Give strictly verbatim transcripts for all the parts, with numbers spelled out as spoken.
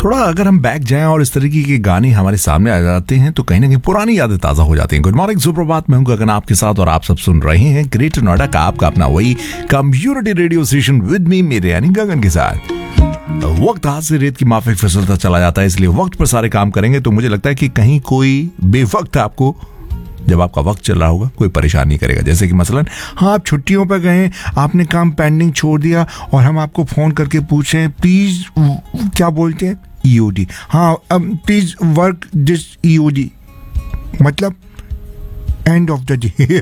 थोड़ा अगर हम बैक जाएं और इस तरीके के गाने हमारे सामने आ जाते हैं तो कहीं ना कहीं पुरानी यादें ताज़ा हो जाती हैं। गुड मॉर्निंग, सुप्रभात, मैं हूं गगन आपके साथ और आप सब सुन रहे हैं ग्रेटर नोएडा का आपका अपना वही community radio station with me, मेरे यानी गगन के साथ। वक्त हाथ से रेत की माफिक फिसलता चला जाता है, इसलिए वक्त पर सारे काम करेंगे तो मुझे लगता है कि कहीं कोई बेवक्त आपको, जब आपका वक्त चल रहा होगा, कोई परेशान नहीं करेगा। जैसे कि मसलन हाँ, आप छुट्टियों पर गए, आपने काम पेंडिंग छोड़ दिया और हम आपको फोन करके पूछें प्लीज, क्या बोलते हैं, ईओडी, हाँ प्लीज वर्क दिस ईओडी, मतलब एंड ऑफ द डे।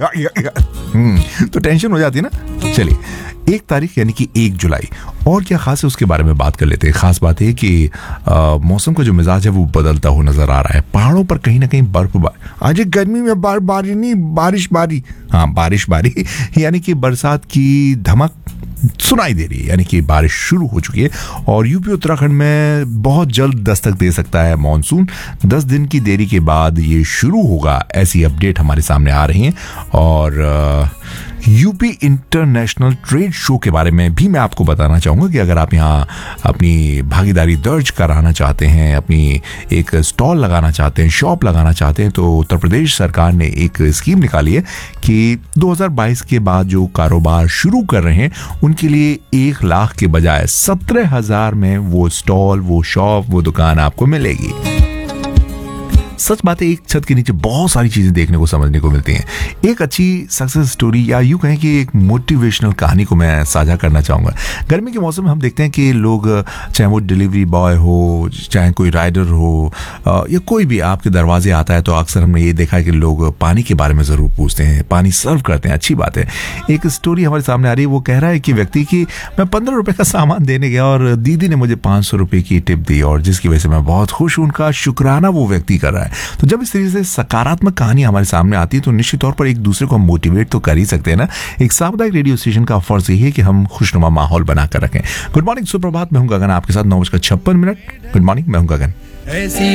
तो टेंशन हो जाती है ना। चलिए, एक तारीख यानी कि एक जुलाई, और क्या खास है उसके बारे में बात कर लेते हैं। खास बात है कि आ, मौसम का जो मिजाज है वो बदलता हुआ नजर आ रहा है। पहाड़ों पर कहीं ना कहीं बर्फबारी, आज गर्मी में बार बारी नहीं, बारिश बारी, हाँ बारिश बारी यानी कि बरसात की धमक सुनाई दे रही है, यानी कि बारिश शुरू हो चुकी है और यूपी उत्तराखंड में बहुत जल्द दस्तक दे सकता है मॉनसून। दस दिन की देरी के बाद ये शुरू होगा, ऐसी अपडेट हमारे सामने आ रही है। और यूपी इंटरनेशनल ट्रेड शो के बारे में भी मैं आपको बताना चाहूँगा कि अगर आप यहाँ अपनी भागीदारी दर्ज कराना चाहते हैं, अपनी एक स्टॉल लगाना चाहते हैं, शॉप लगाना चाहते हैं, तो उत्तर प्रदेश सरकार ने एक स्कीम निकाली है कि दो हज़ार बाईस के बाद जो कारोबार शुरू कर रहे हैं उनके लिए एक लाख के बजाय सत्रह हजार में वो स्टॉल, वो शॉप, वो दुकान आपको मिलेगी। सच बात है, एक छत के नीचे बहुत सारी चीजें देखने को, समझने को मिलती हैं। एक अच्छी सक्सेस स्टोरी या यूं कहें कि एक मोटिवेशनल कहानी को मैं साझा करना चाहूँगा। गर्मी के मौसम में हम देखते हैं कि लोग, चाहे वो डिलीवरी बॉय हो, चाहे कोई राइडर हो, या कोई भी आपके दरवाजे आता है तो अक्सर हमने ये देखा है कि लोग पानी के बारे में ज़रूर पूछते हैं, पानी सर्व करते हैं। अच्छी बात है। एक स्टोरी हमारे सामने आ रही है, वो कह रहा है कि व्यक्ति की मैं पंद्रह रुपये का सामान देने गया और दीदी ने मुझे पाँच सौ रुपये की टिप दी और जिसकी वजह से मैं बहुत खुश हूँ। उनका शुक्राना वो व्यक्ति कर रहा है। तो जब इस तरीके से सकारात्मक कहानी हमारे सामने आती है तो निश्चित तौर पर एक दूसरे को हम मोटिवेट तो कर ही सकते हैं ना। एक सामुदायिक रेडियो स्टेशन का फर्ज यही है कि हम खुशनुमा माहौल बनाकर रखें। गुड मॉर्निंग, सुप्रभात, मैं हूं गगन आपके साथ। नौ बजकर छप्पन मिनट। गुड मॉर्निंग, मैं हूं गगन।